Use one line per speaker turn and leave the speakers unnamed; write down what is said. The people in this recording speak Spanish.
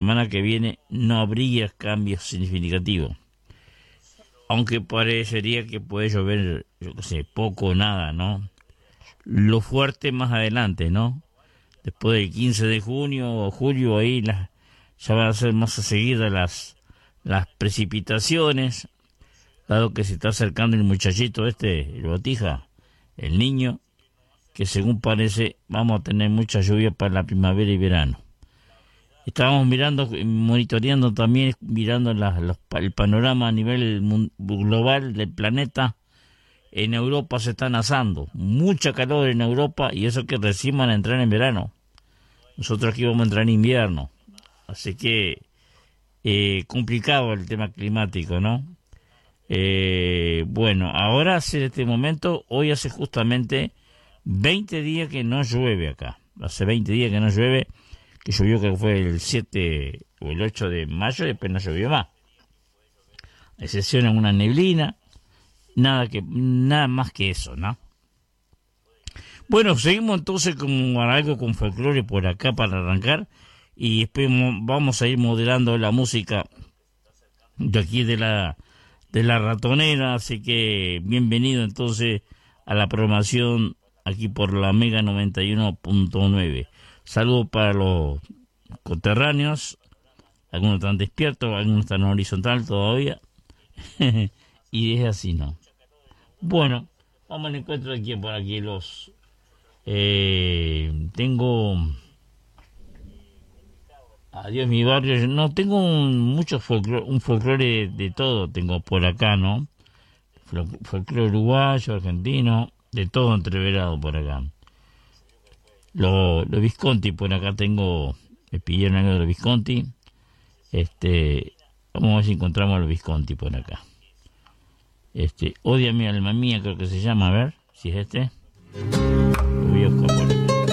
semana que viene no habría cambios significativos. Aunque parecería que puede llover, yo qué sé, poco o nada, ¿no? Lo fuerte más adelante, ¿no? Después del 15 de junio o julio, ahí ya van a ser más seguidas las precipitaciones, dado que se está acercando el muchachito el Botija, el niño, que según parece vamos a tener mucha lluvia para la primavera y verano. Estábamos monitoreando también, mirando el panorama a nivel global del planeta. En Europa se están asando, mucha calor en Europa, y eso que recién van a entrar en verano. Nosotros aquí vamos a entrar en invierno, así que complicado el tema climático, ¿no? Bueno, ahora hace este momento, hoy hace justamente 20 días que no llueve acá. Hace 20 días que no llueve, que llovió, creo que fue el 7 o el 8 de mayo, y después no llovió más. A excepción de una neblina, nada más que eso, ¿no? Bueno, seguimos entonces con algo con folclore por acá para arrancar, y después vamos a ir modelando la música de aquí de la Ratonera, así que bienvenido entonces a la programación aquí por la Mega 91.9. Saludos para los conterráneos, algunos están despiertos, algunos están en horizontal todavía, y es así, ¿no? Bueno, vamos al encuentro de quién por aquí tengo... Adiós mi barrio, no tengo mucho folclore, un folclore de todo tengo por acá, ¿no? Folclore uruguayo, argentino, de todo entreverado por acá. Los Visconti por acá tengo, me pidieron algo de los Visconti. Vamos a ver si encontramos a los Visconti por acá. Odia mi alma mía, creo que se llama, a ver si es este.